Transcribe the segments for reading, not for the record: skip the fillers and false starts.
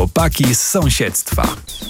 Chłopaki z sąsiedztwa.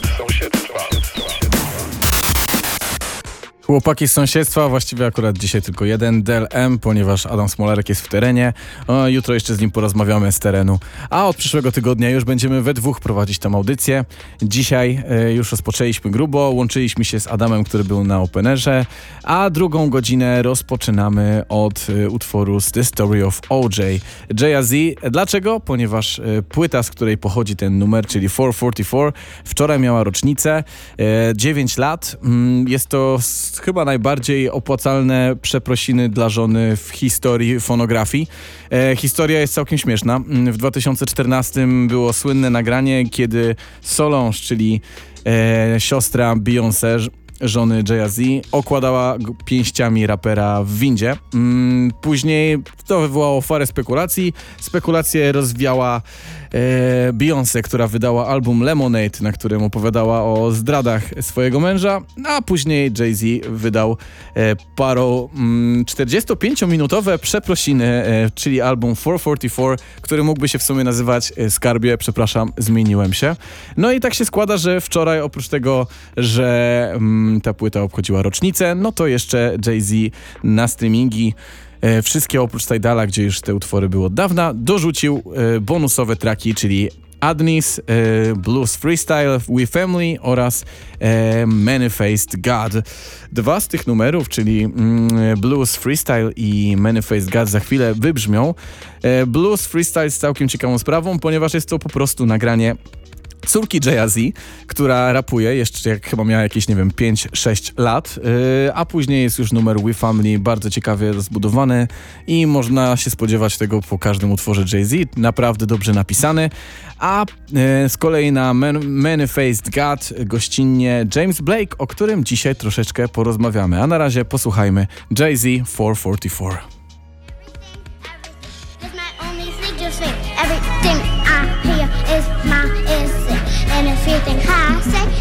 Chłopaki z sąsiedztwa, właściwie akurat dzisiaj tylko jeden, Del M, ponieważ Adam Smolarek jest w terenie. Jutro jeszcze z nim porozmawiamy z terenu. A od przyszłego tygodnia już będziemy we dwóch prowadzić tę audycję. Dzisiaj już rozpoczęliśmy grubo, łączyliśmy się z Adamem, który był na Openerze, a drugą godzinę rozpoczynamy od utworu z The Story of O.J. Jay-Z. Dlaczego? Ponieważ płyta, z której pochodzi ten numer, czyli 444, wczoraj miała rocznicę, 9 lat. Jest to chyba najbardziej opłacalne przeprosiny dla żony w historii fonografii. Historia jest całkiem śmieszna. W 2014 było słynne nagranie, kiedy Solange, czyli siostra Beyoncé, żony Jay-Z, okładała pięściami rapera w windzie. Później to wywołało farę spekulacji. Spekulacje rozwiała Beyoncé, która wydała album Lemonade, na którym opowiadała o zdradach swojego męża, a później Jay-Z wydał 45-minutowe przeprosiny, czyli album 444, który mógłby się w sumie nazywać Skarbie, przepraszam, zmieniłem się. No i tak się składa, że wczoraj oprócz tego, że ta płyta obchodziła rocznicę, no to jeszcze Jay-Z na streamingi wszystkie oprócz Tidala, gdzie już te utwory były od dawna, dorzucił bonusowe traki, czyli Adnis, Blues Freestyle, We Family oraz Many-Faced God. Dwa z tych numerów, czyli Blues Freestyle i Many-Faced God, za chwilę wybrzmią. Blues Freestyle jest całkiem ciekawą sprawą, ponieważ jest to po prostu nagranie córki Jay-Z, która rapuje jeszcze jak chyba miała jakieś, 5-6 lat, a później jest już numer We Family, bardzo ciekawie zbudowany i można się spodziewać tego po każdym utworze Jay-Z, naprawdę dobrze napisany, a z kolei na Many-Faced God gościnnie James Blake, o którym dzisiaj troszeczkę porozmawiamy, a na razie posłuchajmy Jay-Z 444. Everything I hear is my instinct, and if you think I say